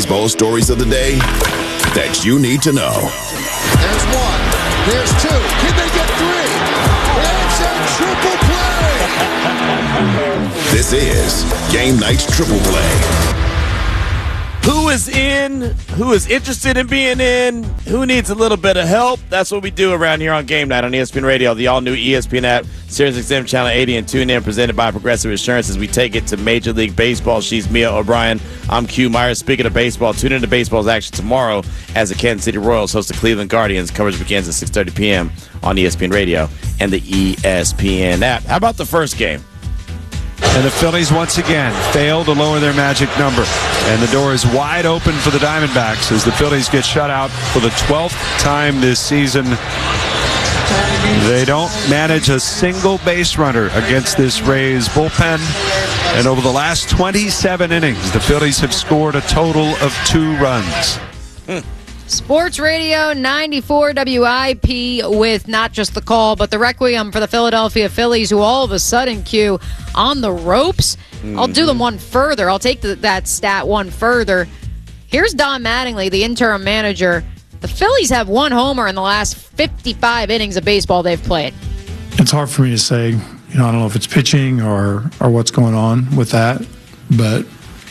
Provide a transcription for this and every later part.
baseball stories of the day that you need to know. There's one. There's two. Can they get three? It's a triple play. This is Game Night's Triple Play. Who is in? Who is interested in being in? Who needs a little bit of help? That's what we do around here on Game Night on ESPN Radio, the all-new ESPN app, SiriusXM Channel 80, and TuneIn, presented by Progressive Insurance as we take it to Major League Baseball. She's Mia O'Brien. I'm Q Myers. Speaking of baseball, tune into baseball's action tomorrow as the Kansas City Royals host the Cleveland Guardians. Coverage begins at 6:30 p.m. on ESPN Radio and the ESPN app. How about the first game? And the Phillies once again fail to lower their magic number. And the door is wide open for the Diamondbacks as the Phillies get shut out for the 12th time this season. They don't manage a single base runner against this Rays bullpen. And over the last 27 innings, the Phillies have scored a total of 2 runs. Sports Radio 94 WIP with not just the call, but the requiem for the Philadelphia Phillies, who all of a sudden, Q, on the ropes. I'll do them one further. I'll take that stat one further. Here's Don Mattingly, the interim manager. The Phillies have 1 homer in the last 55 innings of baseball they've played. It's hard for me to say. I don't know if it's pitching or what's going on with that, but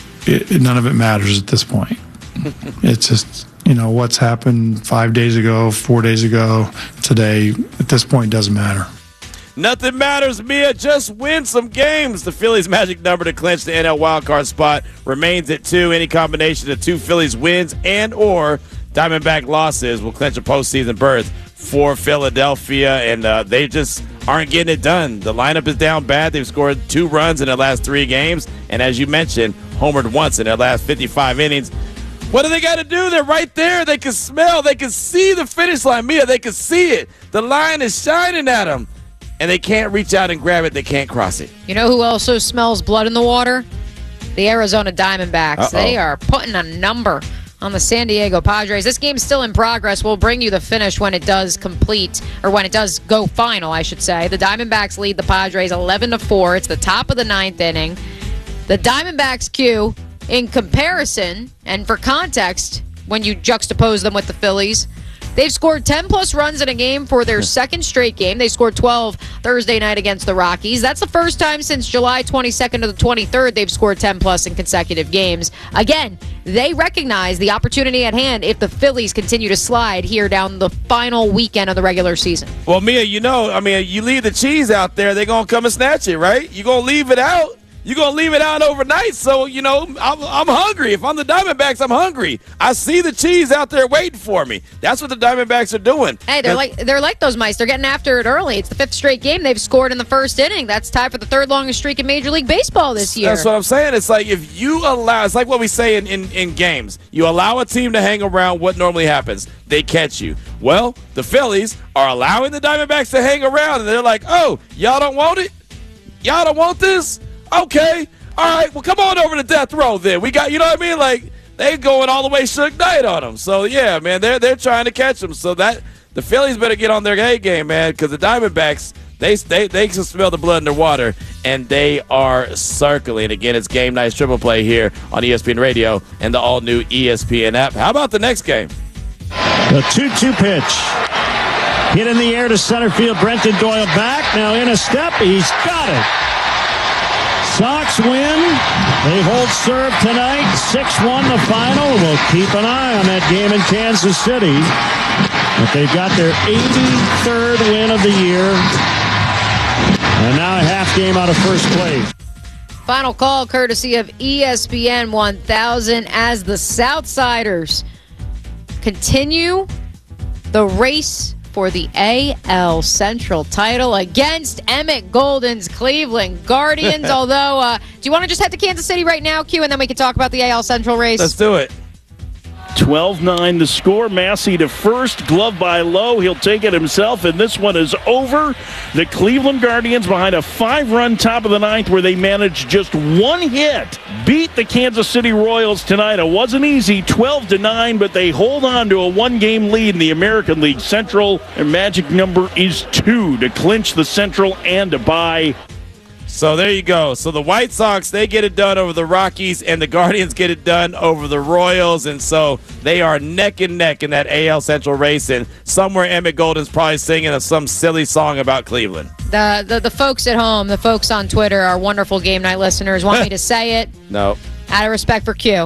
none of it matters at this point. It's just, what's happened 5 days ago, 4 days ago, today, at this point, doesn't matter. Nothing matters, Mia. Just win some games. The Phillies' magic number to clinch the NL wildcard spot remains at 2. Any combination of 2 Phillies wins and or Diamondback losses will clinch a postseason berth for Philadelphia, and they just aren't getting it done. The lineup is down bad. They've scored 2 runs in their last 3 games, and as you mentioned, homered once in their last 55 innings. What do they got to do? They're right there. They can smell. They can see the finish line. Mia, they can see it. The line is shining at them, and they can't reach out and grab it. They can't cross it. You know who also smells blood in the water? The Arizona Diamondbacks. Uh-oh. They are putting a number on the San Diego Padres. This game's still in progress. We'll bring you the finish when it does complete, or when it does go final, I should say. The Diamondbacks lead the Padres 11-4. It's the top of the 9th inning. The Diamondbacks, Q, in comparison, and for context, when you juxtapose them with the Phillies, they've scored 10-plus runs in a game for their second straight game. They scored 12 Thursday night against the Rockies. That's the first time since July 22nd to the 23rd they've scored 10-plus in consecutive games. Again, they recognize the opportunity at hand if the Phillies continue to slide here down the final weekend of the regular season. Well, Mia, you leave the cheese out there, they're going to come and snatch it, right? You're going to leave it out. You're going to leave it out overnight, so, I'm hungry. If I'm the Diamondbacks, I'm hungry. I see the cheese out there waiting for me. That's what the Diamondbacks are doing. Hey, they're like those mice. They're getting after it early. It's the 5th straight game they've scored in the first inning. That's tied for the 3rd longest streak in Major League Baseball this year. That's what I'm saying. It's like if you allow – it's like what we say in games. You allow a team to hang around, what normally happens? They catch you. Well, the Phillies are allowing the Diamondbacks to hang around, and they're like, oh, y'all don't want it? Y'all don't want this? Okay. All right. Well, come on over to death row then. We got, you know what I mean? Like, they going all the way Suge Knight on them. So, yeah, man, they're trying to catch them. So that the Phillies better get on their A game, man, because the Diamondbacks, they can smell the blood in their water, and they are circling. Again, it's Game Night's Triple Play here on ESPN Radio and the all-new ESPN app. How about the next game? The 2-2 pitch. Hit in the air to center field. Brenton Doyle back. Now in a step. He's got it. Sox win. They hold serve tonight. 6-1 the final. We'll keep an eye on that game in Kansas City. But they've got their 83rd win of the year. And now a half game out of first place. Final call courtesy of ESPN 1000 as the Southsiders continue the race for the AL Central title against Emmett Golden's Cleveland Guardians. Although, do you want to just head to Kansas City right now, Q, and then we can talk about the AL Central race? Let's do it. 12-9 the score. Massey to first. Glove by Lowe. He'll take it himself, and this one is over. The Cleveland Guardians behind a 5-run top of the 9th where they managed just 1 hit. Beat the Kansas City Royals tonight. It wasn't easy, 12-9, but they hold on to a 1-game lead in the American League Central. Their magic number is 2 to clinch the Central and to bye. So there you go. So the White Sox, they get it done over the Rockies, and the Guardians get it done over the Royals. And so they are neck and neck in that AL Central race. And somewhere Emmett Golden's probably singing some silly song about Cleveland. The folks at home, the folks on Twitter, our wonderful game night listeners, want me to say it. No. Out of respect for Q.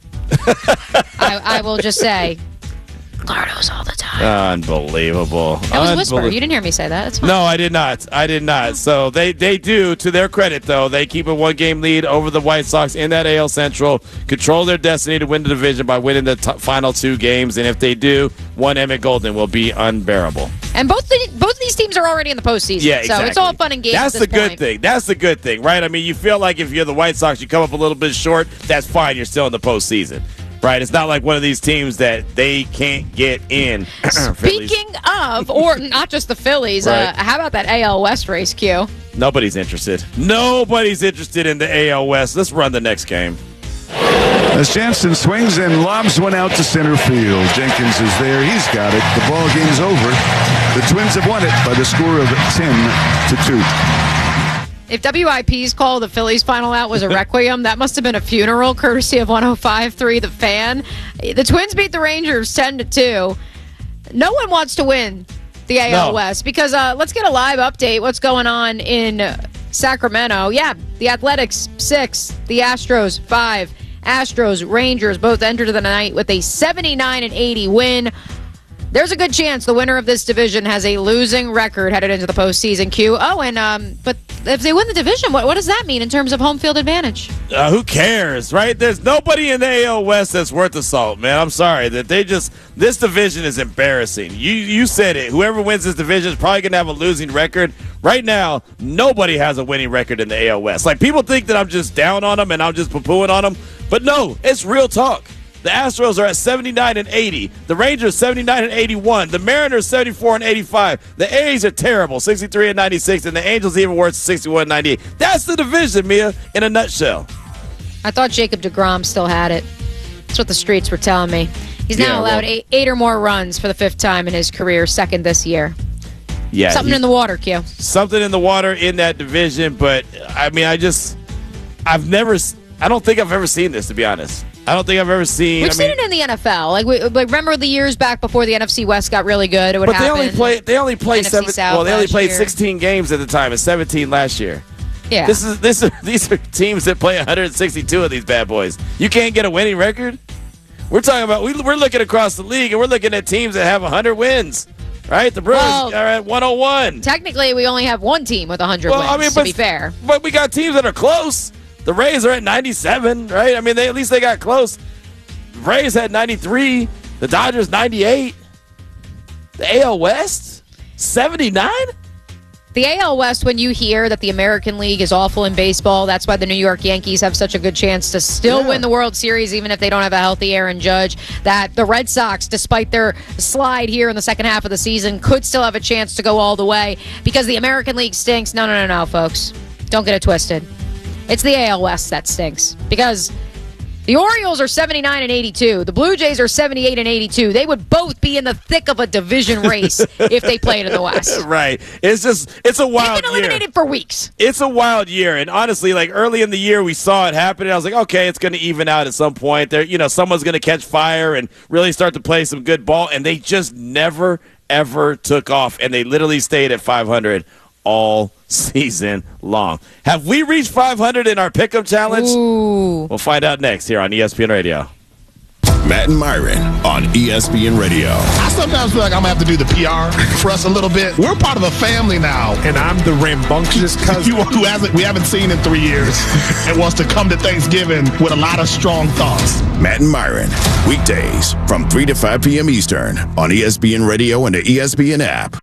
I will just say, Gardos all the time. Unbelievable. That was whisper. You didn't hear me say that. That's fine. No, I did not. So they do, to their credit, though, they keep a one-game lead over the White Sox in that AL Central, control their destiny to win the division by winning the final 2 games. And if they do, one Emmett Golden will be unbearable. And both of these teams are already in the postseason. Yeah, exactly. So it's all fun and games. That's the good thing. That's the good thing, right? I mean, you feel like if you're the White Sox, you come up a little bit short, that's fine. You're still in the postseason. Right, it's not like one of these teams that they can't get in. Speaking of, or not just the Phillies, right. How about that AL West race, Q? Nobody's interested. Nobody's interested in the AL West. Let's run the next game. As Jansen swings and lobs one out to center field. Jenkins is there. He's got it. The ball game's over. The Twins have won it by the score of 10-2. If WIP's call the Phillies final out was a requiem, that must have been a funeral, courtesy of 105.3 The Fan. The Twins beat the Rangers 10-2. No one wants to win the AL West because let's get a live update. What's going on in Sacramento? Yeah, the Athletics 6, the Astros 5. Astros, Rangers both entered the night with a 79-80 win. There's a good chance the winner of this division has a losing record headed into the postseason, Q. Oh, and but if they win the division, what does that mean in terms of home field advantage? Who cares, right? There's nobody in the AL West that's worth the salt, man. I'm sorry that this division is embarrassing. You said it. Whoever wins this division is probably going to have a losing record. Right now, nobody has a winning record in the AL West. Like, people think that I'm just down on them and I'm just poo-pooing on them, but no, it's real talk. The Astros are at 79-80. The Rangers 79-81. The Mariners 74-85. The A's are terrible, 63-96, and the Angels even worse, 61-98. That's the division, Mia, in a nutshell. I thought Jacob deGrom still had it. That's what the streets were telling me. He's now allowed 8 or more runs for the 5th time in his career, 2nd this year. Yeah, something in the water, Q. Something in the water in that division, but I mean, I don't think I've ever seen this, to be honest. I don't think I've ever seen. We've seen it in the NFL. Like remember the years back before the NFC West got really good. It would happen. They only played They only played 16 16 games at the time, and 17 last year. Yeah. These are teams that play 162 of these bad boys. You can't get a winning record. We're talking about we're looking across the league, and we're looking at teams that have 100 wins. Right, the Brewers are at 101. Technically, we only have one team with 100 wins. To be fair, but we got teams that are close. The Rays are at 97, right? I mean, at least they got close. The Rays had 93. The Dodgers 98. The AL West 79. The AL West, when you hear that the American League is awful in baseball, that's why the New York Yankees have such a good chance to still win the World Series, even if they don't have a healthy Aaron Judge. That the Red Sox, despite their slide here in the second half of the season, could still have a chance to go all the way because the American League stinks. No, folks. Don't get it twisted. It's the AL West that stinks because the Orioles are 79-82. The Blue Jays are 78-82. They would both be in the thick of a division race if they played in the West. Right. It's a wild year. They've been eliminated for weeks. It's a wild year. And honestly, like early in the year, we saw it happen. And I was like, okay, it's going to even out at some point. Someone's going to catch fire and really start to play some good ball. And they just never, ever took off. And they literally stayed at 500 all season long. Have we reached 500 in our Pick'em Challenge? Ooh. We'll find out next here on ESPN Radio. Matt and Myron on ESPN Radio. I sometimes feel like I'm going to have to do the PR for us a little bit. We're part of a family now. And I'm the rambunctious cousin we haven't seen in 3 years and wants to come to Thanksgiving with a lot of strong thoughts. Matt and Myron, weekdays from 3 to 5 p.m. Eastern on ESPN Radio and the ESPN app.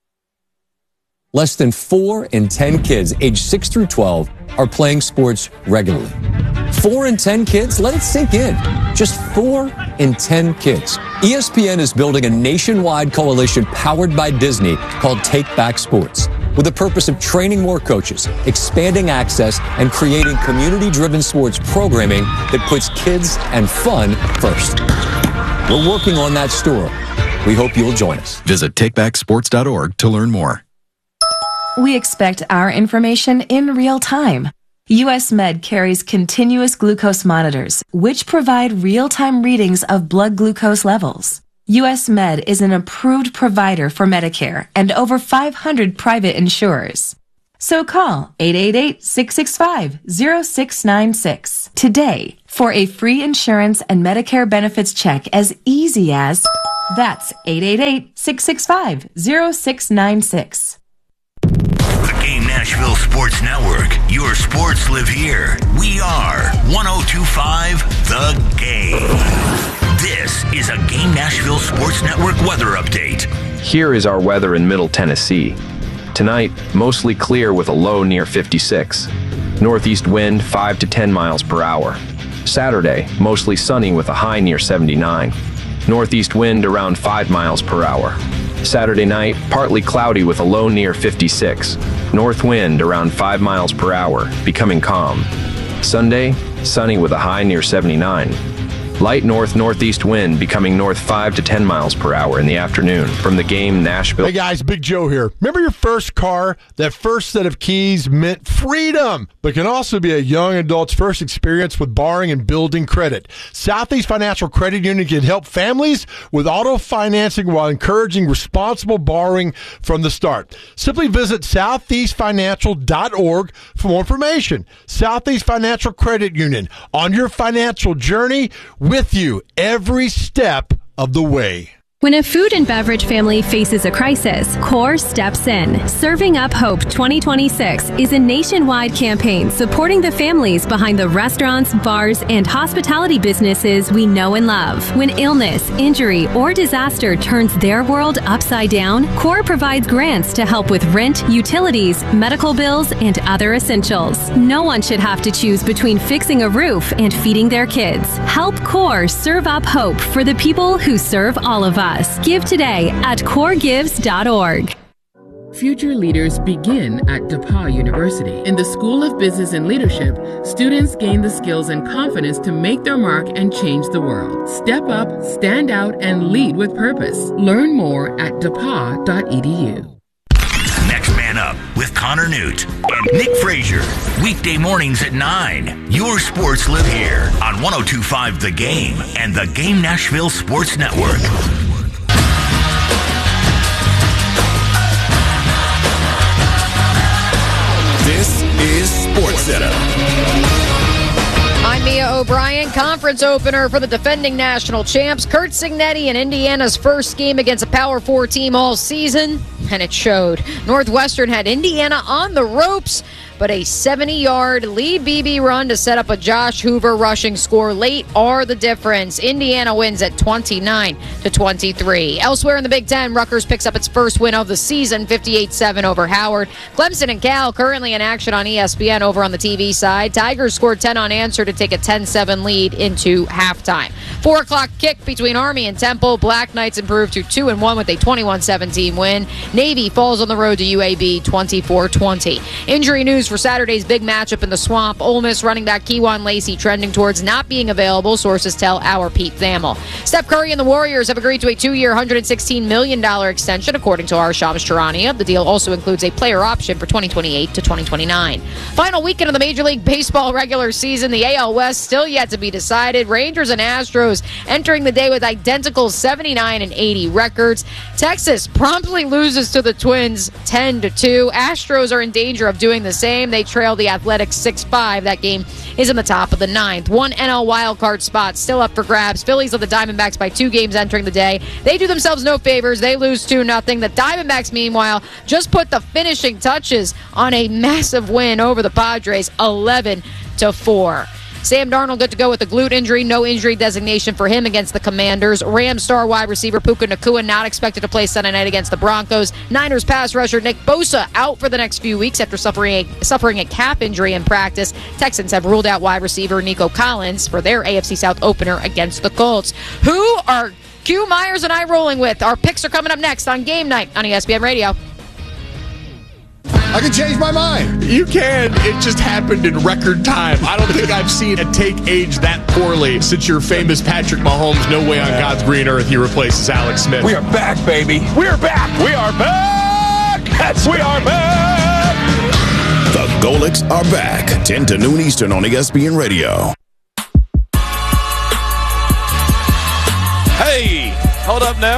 Less than 4 in 10 kids aged 6 through 12 are playing sports regularly. 4 in 10 kids? Let it sink in. Just 4 in 10 kids. ESPN is building a nationwide coalition powered by Disney called Take Back Sports, with the purpose of training more coaches, expanding access, and creating community-driven sports programming that puts kids and fun first. We're working on that story. We hope you'll join us. Visit takebacksports.org to learn more. We expect our information in real time. US Med carries continuous glucose monitors, which provide real-time readings of blood glucose levels. US Med is an approved provider for Medicare and over 500 private insurers. So call 888-665-0696 today for a free insurance and Medicare benefits check as easy as... That's 888-665-0696. The Game Nashville Sports Network. Your sports live here. We are 102.5 The Game. This is a Game Nashville Sports Network weather update. Here is our weather in Middle Tennessee. Tonight, mostly clear with a low near 56. Northeast wind 5 to 10 miles per hour. Saturday, mostly sunny with a high near 79. Northeast wind around 5 miles per hour. Saturday night, partly cloudy with a low near 56. North wind around 5 miles per hour, becoming calm. Sunday, sunny with a high near 79. Light north-northeast wind becoming north 5 to 10 miles per hour in the afternoon. From the Game Nashville. Hey guys, Big Joe here. Remember your first car? That first set of keys meant freedom, but can also be a young adult's first experience with borrowing and building credit. Southeast Financial Credit Union can help families with auto financing while encouraging responsible borrowing from the start. Simply visit southeastfinancial.org for more information. Southeast Financial Credit Union, on your financial journey, with you every step of the way. When a food and beverage family faces a crisis, CORE steps in. Serving Up Hope 2026 is a nationwide campaign supporting the families behind the restaurants, bars, and hospitality businesses we know and love. When illness, injury, or disaster turns their world upside down, CORE provides grants to help with rent, utilities, medical bills, and other essentials. No one should have to choose between fixing a roof and feeding their kids. Help CORE serve up hope for the people who serve all of us. Give today at coregives.org. Future leaders begin at DePauw University. In the School of Business and Leadership, students gain the skills and confidence to make their mark and change the world. Step up, stand out, and lead with purpose. Learn more at depaw.edu. Next Man Up with Connor Newt and Nick Frazier. Weekday mornings at 9. Your sports live here on 102.5 The Game and the Game Nashville Sports Network. This is SportsCenter. I'm Mia O'Brien. Conference opener for the defending national champs. Curt Cignetti in Indiana's first game against a Power 4 team all season, and it showed. Northwestern had Indiana on the ropes, but a 70-yard Lee Beebe run to set up a Josh Hoover rushing score late are the difference. Indiana wins at 29-23. Elsewhere in the Big Ten, Rutgers picks up its first win of the season, 58-7 over Howard. Clemson and Cal currently in action on ESPN over on the TV side. Tigers scored 10 unanswered to take a 10-7 lead into halftime. 4 o'clock kick between Army and Temple. Black Knights improved to 2-1 with a 21-17 win. Navy falls on the road to UAB 24-20. Injury news for Saturday's big matchup in the Swamp. Ole Miss running back Kejuan Lacey trending towards not being available, sources tell our Pete Thamel. Steph Curry and the Warriors have agreed to a 2-year, $116 million extension, according to our Shams Charania. The deal also includes a player option for 2028 to 2029. Final weekend of the Major League Baseball regular season. The AL West still yet to be decided. Rangers and Astros entering the day with identical 79 and 80 records. Texas promptly loses to the Twins 10-2. Astros are in danger of doing the same. They trail the Athletics 6-5. That game is in the top of the 9th. One NL wildcard spot still up for grabs. Phillies of the Diamondbacks by 2 games entering the day. They do themselves no favors. They lose 2-0. The Diamondbacks, meanwhile, just put the finishing touches on a massive win over the Padres, 11-4. Sam Darnold good to go with a glute injury. No injury designation for him against the Commanders. Rams star wide receiver Puka Nacua not expected to play Sunday night against the Broncos. Niners pass rusher Nick Bosa out for the next few weeks after suffering a calf injury in practice. Texans have ruled out wide receiver Nico Collins for their AFC South opener against the Colts. Who are Q Myers and I rolling with? Our picks are coming up next on Game Night on ESPN Radio. I can change my mind. You can. It just happened in record time. I don't think I've seen a take age that poorly since your famous Patrick Mahomes, no way on God's green earth he replaces Alex Smith. We are back, baby. We are back. We are back. We are back. Golics are back, 10 to noon Eastern on ESPN Radio. Hey, hold up now.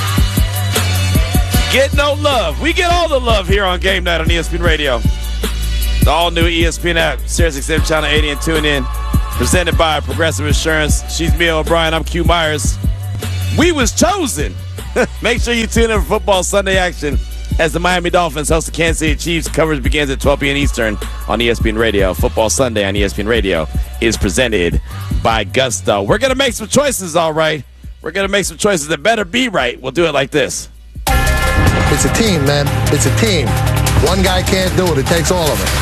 Get no love. We get all the love here on Game Night on ESPN Radio. The all-new ESPN app, SiriusXM Channel 80 and tune in. Presented by Progressive Insurance. She's Mia O'Brien. I'm Q Myers. We was chosen. Make sure you tune in for football Sunday action as the Miami Dolphins host the Kansas City Chiefs. Coverage begins at 12 p.m. Eastern on ESPN Radio. Football Sunday on ESPN Radio is presented by Gusto. We're going to make some choices, all right. We're going to make some choices that better be right. We'll do it like this. It's a team, man. It's a team. One guy can't do it. It takes all of it.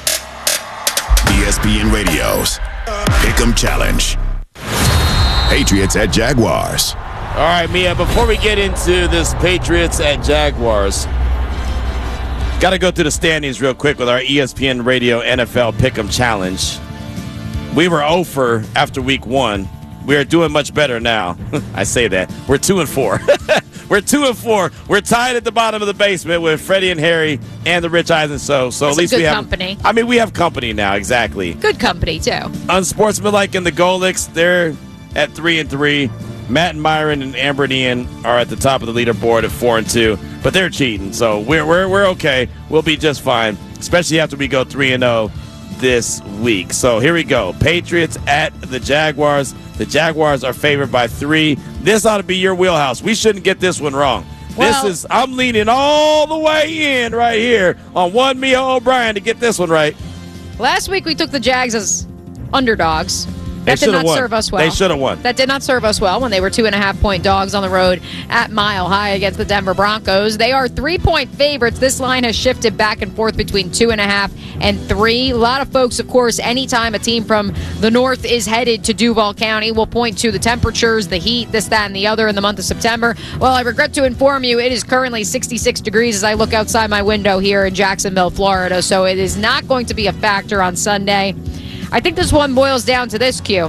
ESPN Radio's Pick'em Challenge. Patriots at Jaguars. All right, Mia, before we get into this Patriots at Jaguars, got to go through the standings real quick with our ESPN Radio NFL Pick'em Challenge. We were 0 after week 1. We are doing much better now. I say that. We're 2-4. We're 2-4. We're tied at the bottom of the basement with Freddie and Harry and the Rich Eisen. So at least we have company. I mean, we have company now. Exactly. Good company too. Unsportsmanlike in the Golics. They're at 3-3. Matt and Myron and Amber and Ian are at the top of the leaderboard at 4-2, but they're cheating. So we're okay. We'll be just fine, especially after we go 3-0 this week. So here we go. Patriots at the Jaguars. The Jaguars are favored by 3. This ought to be your wheelhouse. We shouldn't get this one wrong. Well, I'm leaning all the way in right here on one Mia O'Brien to get this one right. Last week we took the Jags as underdogs. They That did not won. serve us well. They should have won. That did not serve us well when they were 2.5-point dogs on the road at Mile High against the Denver Broncos. They are 3-point favorites. This line has shifted back and forth between 2.5 and 3. A lot of folks, of course, anytime a team from the north is headed to Duval County, will point to the temperatures, the heat, this, that, and the other in the month of September. Well, I regret to inform you it is currently 66 degrees as I look outside my window here in Jacksonville, Florida. So it is not going to be a factor on Sunday. I think this one boils down to this, Q.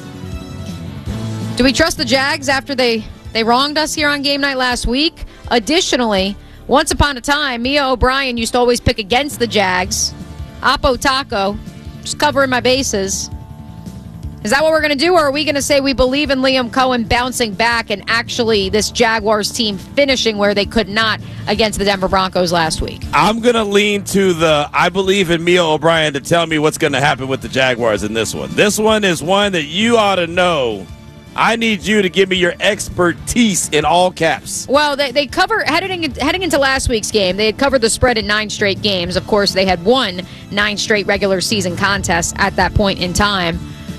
Do we trust the Jags after they wronged us here on Game Night last week? Additionally, once upon a time, Mia O'Brien used to always pick against the Jags. Oppo Taco, just covering my bases. Is that what we're going to do, or are we going to say we believe in Liam Cohen bouncing back and actually this Jaguars team finishing where they could not against the Denver Broncos last week? I'm going to lean to the I believe in Mia O'Brien to tell me what's going to happen with the Jaguars in this one. This one is one that you ought to know. I need you to give me your expertise in all caps. Well, they cover heading into last week's game. They had covered the spread in 9 straight games. Of course, they had won 9 straight regular season contests at that point in time.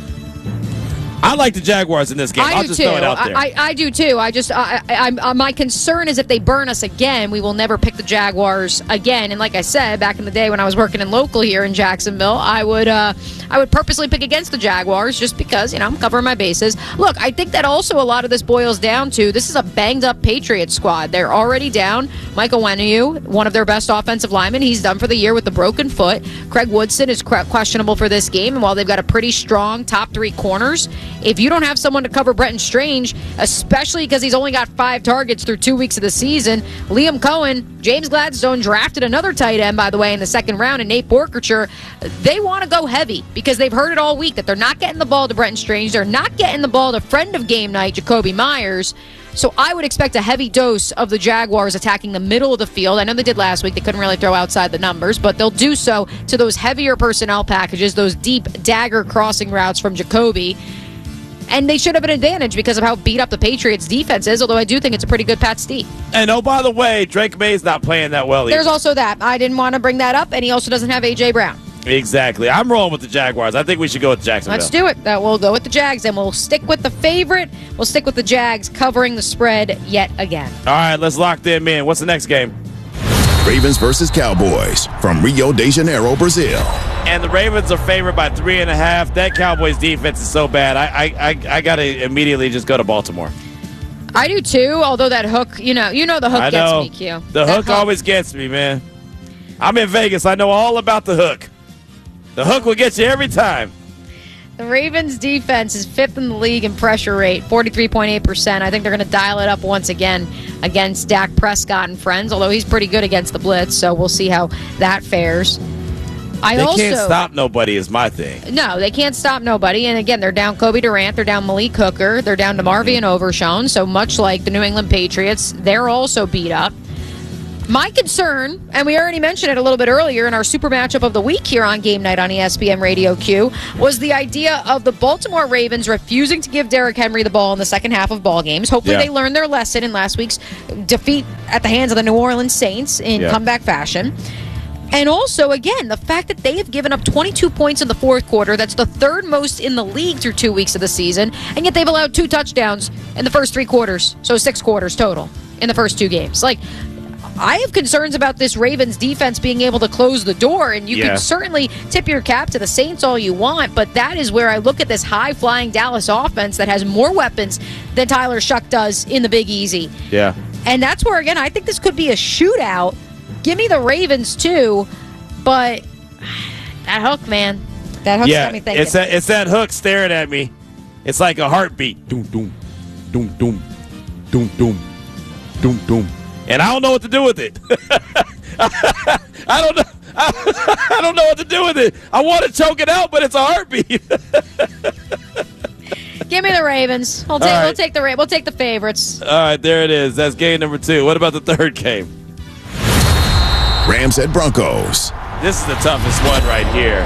I like the Jaguars in this game. I'll just throw it out there. I do too. My concern is if they burn us again, we will never pick the Jaguars again. And like I said, back in the day when I was working in local here in Jacksonville, I would purposely pick against the Jaguars just because, I'm covering my bases. Look, I think that also a lot of this boils down to this is a banged up Patriots squad. They're already down Michael Onwenu, one of their best offensive linemen. He's done for the year with a broken foot. Craig Woodson is questionable for this game. And while they've got a pretty strong top 3 corners, if you don't have someone to cover Bretton Strange, especially because he's only got 5 targets through 2 weeks of the season, Liam Cohen, James Gladstone drafted another tight end, by the way, in the 2nd round, and Nate Borkercher, they want to go heavy because they've heard it all week that they're not getting the ball to Bretton Strange. They're not getting the ball to friend of Game Night, Jacoby Myers. So I would expect a heavy dose of the Jaguars attacking the middle of the field. I know they did last week. They couldn't really throw outside the numbers, but they'll do so to those heavier personnel packages, those deep dagger crossing routes from Jacoby. And they should have an advantage because of how beat up the Patriots' defense is, although I do think it's a pretty good Pat Steve. And oh, by the way, Drake May's not playing that well either. There's also that. I didn't want to bring that up, and he also doesn't have A.J. Brown. Exactly. I'm rolling with the Jaguars. I think we should go with Jacksonville. Let's do it. We'll go with the Jags, and we'll stick with the favorite. We'll stick with the Jags covering the spread yet again. All right, let's lock them in. What's the next game? Ravens versus Cowboys from Rio de Janeiro, Brazil. And the Ravens are favored by 3.5. That Cowboys defense is so bad. I got to immediately just go to Baltimore. I do too, although that hook, the hook gets me, Q. The hook always gets me, man. I'm in Vegas. I know all about the hook. The hook will get you every time. The Ravens defense is 5th in the league in pressure rate, 43.8%. I think they're going to dial it up once again against Dak Prescott and friends, although he's pretty good against the blitz, so we'll see how that fares. They can't stop nobody is my thing. No, they can't stop nobody. And again, they're down Kobe Durant, they're down Malik Hooker, they're down DeMarvion Overshown. So much like the New England Patriots, they're also beat up. My concern, and we already mentioned it a little bit earlier in our super matchup of the week here on Game Night on ESPN Radio Q, was the idea of the Baltimore Ravens refusing to give Derrick Henry the ball in the second half of ball games. Hopefully they learned their lesson in last week's defeat at the hands of the New Orleans Saints in comeback fashion. And also, again, the fact that they have given up 22 points in the fourth quarter, that's the third most in the league through 2 weeks of the season, and yet they've allowed 2 touchdowns in the first 3 quarters, so 6 quarters total in the first 2 games. Like, I have concerns about this Ravens defense being able to close the door, and you can certainly tip your cap to the Saints all you want, but that is where I look at this high-flying Dallas offense that has more weapons than Tyler Shuck does in the Big Easy. Yeah. And that's where, again, I think this could be a shootout. Give me the Ravens, too, but that hook, man. That hook's got me thinking. It's that hook staring at me. It's like a heartbeat. Doom, doom, doom, doom, doom, doom, doom, doom. And I don't know what to do with it. I don't know. I don't know what to do with it. I want to choke it out, but it's a heartbeat. Give me the Ravens. We'll take the favorites. All right, there it is. That's game number 2. What about the third game? Rams at Broncos. This is the toughest one right here.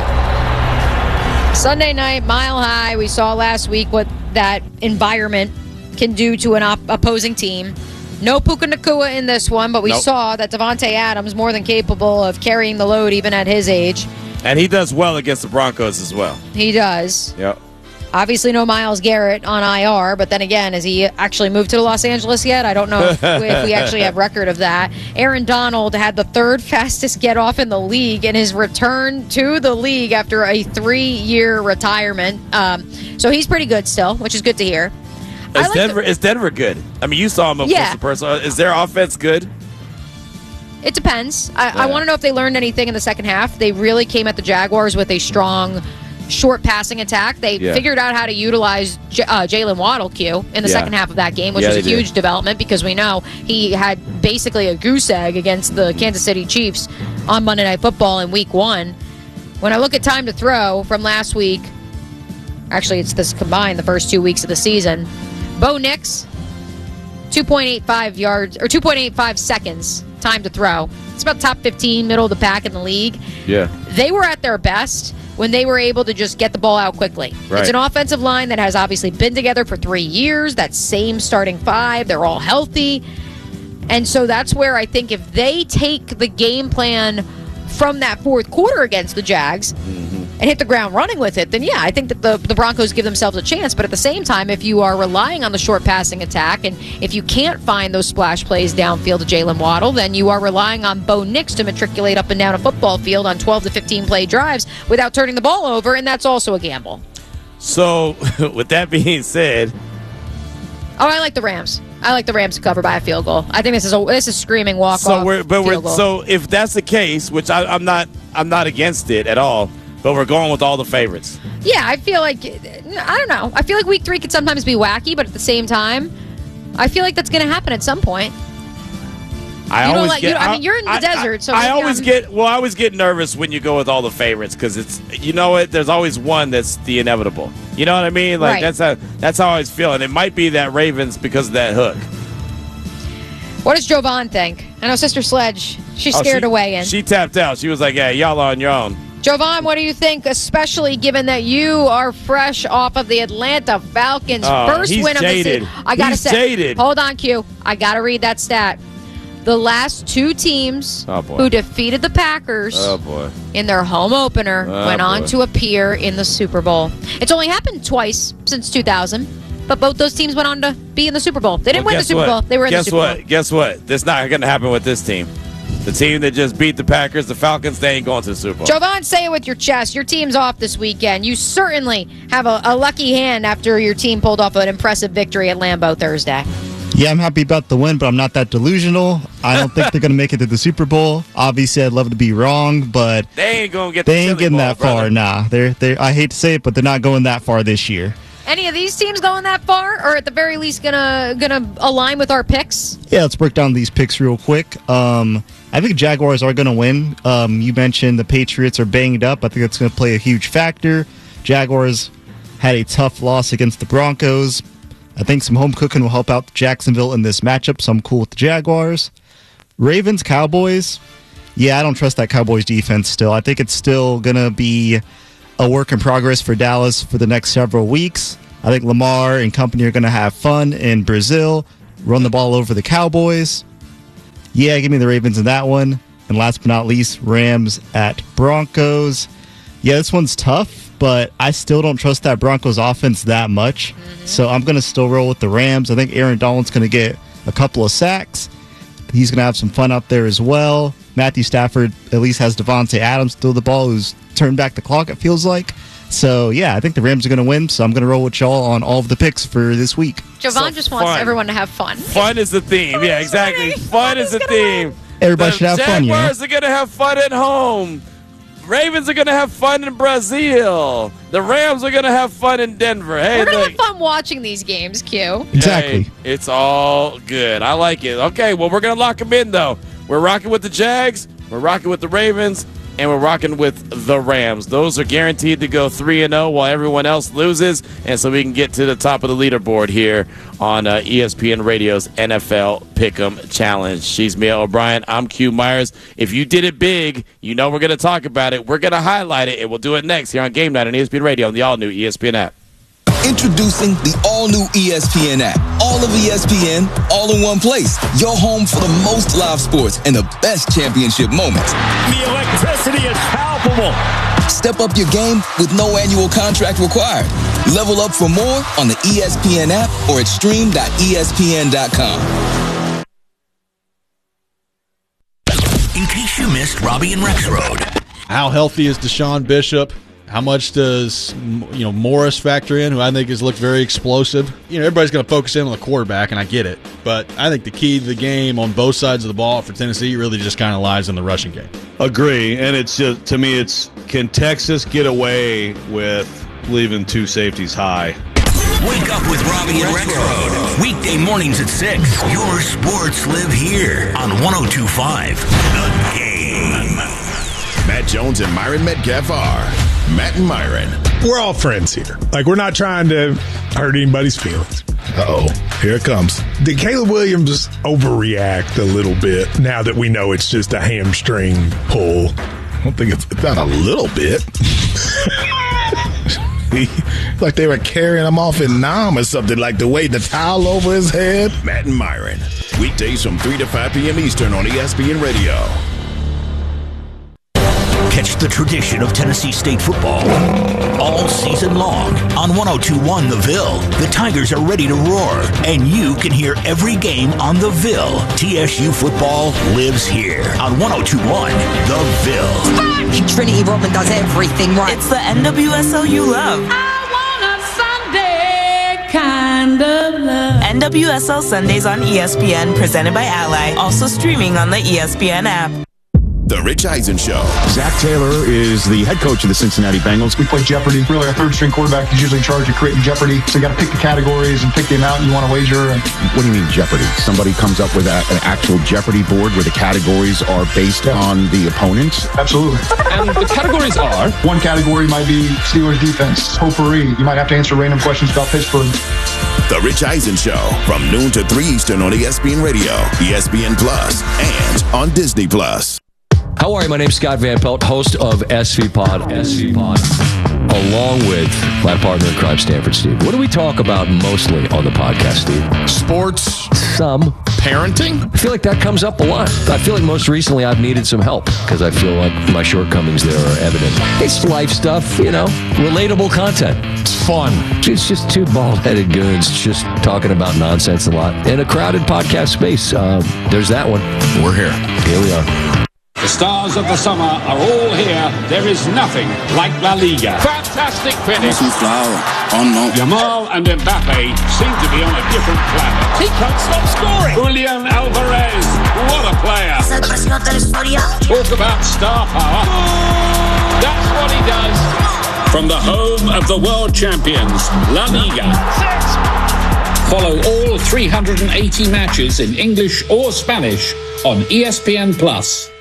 Sunday night, Mile High. We saw last week what that environment can do to an opposing team. No Puka Nacua in this one, but we saw that Devontae Adams more than capable of carrying the load even at his age. And he does well against the Broncos as well. He does. Yep. Obviously no Myles Garrett on IR, but then again, has he actually moved to Los Angeles yet? I don't know if we actually have record of that. Aaron Donald had the 3rd fastest get-off in the league in his return to the league after a 3-year retirement. So he's pretty good still, which is good to hear. Is Denver good? I mean, you saw him up close and personal. Is their offense good? It depends. I want to know if they learned anything in the second half. They really came at the Jaguars with a strong short passing attack. They figured out how to utilize Jalen Waddle in the second half of that game, which was a huge development because we know he had basically a goose egg against the Kansas City Chiefs on Monday Night Football in Week 1. When I look at time to throw from last week, actually it's this combined, the first 2 weeks of the season, Bo Nix, 2.85 yards or 2.85 seconds time to throw. It's about top 15, middle of the pack in the league. Yeah. They were at their best when they were able to just get the ball out quickly. Right. It's an offensive line that has obviously been together for 3 years, that same starting 5. They're all healthy. And so that's where I think if they take the game plan from that fourth quarter against the Jags and hit the ground running with it, then I think that the Broncos give themselves a chance. But at the same time, if you are relying on the short passing attack and if you can't find those splash plays downfield to Jalen Waddle, then you are relying on Bo Nix to matriculate up and down a football field on 12 to 15 play drives without turning the ball over, and that's also a gamble. So, with that being said... I like the Rams. I like the Rams to cover by a field goal. I think this is screaming walk-off field goal. So if that's the case, which I'm not against it at all, but we're going with all the favorites. Yeah, I feel like, I don't know. I feel like Week 3 could sometimes be wacky, but at the same time, I feel like that's going to happen at some point. You're in the desert, so I always get nervous when you go with all the favorites because it's there's always one that's the inevitable. You know what I mean? Like that's how I always feel, and it might be that Ravens because of that hook. What does Jovan think? I know Sister Sledge. She's scared away in. She tapped out. She was like, "Yeah, y'all on your own." Jovan, what do you think, especially given that you are fresh off of the Atlanta Falcons' first win of the season? I gotta say, hold on, Q. I gotta read that stat. The last 2 teams who defeated the Packers in their home opener went on to appear in the Super Bowl. It's only happened twice since 2000, but both those teams went on to be in the Super Bowl. They didn't win the Super Bowl. They were in the Super Bowl. Guess what? That's not going to happen with this team. The team that just beat the Packers, the Falcons, they ain't going to the Super Bowl. Jovan, say it with your chest. Your team's off this weekend. You certainly have a lucky hand after your team pulled off an impressive victory at Lambeau Thursday. Yeah, I'm happy about the win, but I'm not that delusional. I don't think they're going to make it to the Super Bowl. Obviously, I'd love to be wrong, but they ain't going to get. They ain't getting that far. Nah, I hate to say it, but they're not going that far this year. Any of these teams going that far, or at the very least gonna align with our picks? Yeah, let's break down these picks real quick. I think Jaguars are going to win. You mentioned the Patriots are banged up. I think that's going to play a huge factor. Jaguars had a tough loss against the Broncos. I think some home cooking will help out Jacksonville in this matchup, so I'm cool with the Jaguars. Ravens, Cowboys. Yeah, I don't trust that Cowboys defense still. I think it's still going to be a work in progress for Dallas for the next several weeks. I think Lamar and company are going to have fun in Brazil, run the ball over the Cowboys. Yeah, give me the Ravens in that one. And last but not least, Rams at Broncos. Yeah, this one's tough, but I still don't trust that Broncos offense that much. So I'm going to still roll with the Rams. I think Aaron Donald's going to get a couple of sacks. He's going to have some fun out there as well. Matthew Stafford at least has Devontae Adams throw the ball, who's turned back the clock, it feels like. So, yeah, I think the Rams are going to win, so I'm going to roll with y'all on all of the picks for this week. Jovan just wants everyone to have fun. Fun is the theme. Yeah, exactly. Fun is the theme. Everybody should have fun, you know? Jaguars are going to have fun at home. Ravens are going to have fun in Brazil. The Rams are going to have fun in Denver. Hey, we're going to have fun watching these games, Q. Exactly. Hey, it's all good. I like it. Okay, well, we're going to lock them in, though. We're rocking with the Jags. We're rocking with the Ravens. And we're rocking with the Rams. Those are guaranteed to go 3-0 while everyone else loses. And so we can get to the top of the leaderboard here on ESPN Radio's NFL Pick'em Challenge. She's Mia O'Brien. I'm Q Myers. If you did it big, you know we're going to talk about it. We're going to highlight it, and we'll do it next here on Game Night on ESPN Radio on the all-new ESPN app. Introducing the all-new ESPN app. All of ESPN, all in one place. Your home for the most live sports and the best championship moments. The electricity is palpable. Step up your game with no annual contract required. Level up for more on the ESPN app or at stream.espn.com. In case you missed Robbie and Rex Road. How healthy is Deshaun Bishop? How much does Morris factor in, who I think has looked very explosive? Everybody's going to focus in on the quarterback, and I get it. But I think the key to the game on both sides of the ball for Tennessee really just kind of lies in the rushing game. Agree. And it's just, to me, can Texas get away with leaving two safeties high? Wake up with Robbie and Rex Road. Weekday mornings at 6. Your sports live here on 102.5 The Game. Matt Jones and Myron Metcalf are Matt and Myron. We're all friends here. We're not trying to hurt anybody's feelings. Uh-oh, here it comes. Did Caleb Williams overreact a little bit now that we know it's just a hamstring pull? I don't think it's not a little bit. Like they were carrying him off in Nam or something, like the way the towel over his head. Matt and Myron. Weekdays from 3 to 5 p.m. Eastern on ESPN Radio. Catch the tradition of Tennessee State football all season long on 102.1 The Ville. The Tigers are ready to roar, and you can hear every game on The Ville. TSU football lives here on 102.1 The Ville. Trinity Roman does everything right. It's the NWSL you love. I want a Sunday kind of love. NWSL Sundays on ESPN, presented by Ally. Also streaming on the ESPN app. The Rich Eisen Show. Zach Taylor is the head coach of the Cincinnati Bengals. We play Jeopardy. Really, our third-string quarterback is usually in charge of creating Jeopardy. So you got to pick the categories and pick the amount you want to wager. What do you mean Jeopardy? Somebody comes up with an actual Jeopardy board where the categories are based on the opponents? Absolutely. And the categories are? One category might be Steelers defense. Potpourri. You might have to answer random questions about Pittsburgh. The Rich Eisen Show from noon to 3 Eastern on ESPN Radio, ESPN Plus, and on Disney Plus. How are you? My name's Scott Van Pelt, host of SV Pod, along with my partner in crime, Stanford Steve. What do we talk about mostly on the podcast, Steve? Sports. Some. Parenting? I feel like that comes up a lot. I feel like most recently I've needed some help because I feel like my shortcomings there are evident. It's life stuff, relatable content. It's fun. It's just two bald-headed goons just talking about nonsense a lot in a crowded podcast space. There's that one. We're here. Here we are. The stars of the summer are all here. There is nothing like La Liga. Fantastic finish. Yamal and Mbappe seem to be on a different planet. He can't stop scoring. Julian Alvarez, what a player. Talk about star power. That's what he does. from the home of the world champions, La Liga. Follow all 380 matches in English or Spanish on ESPN+.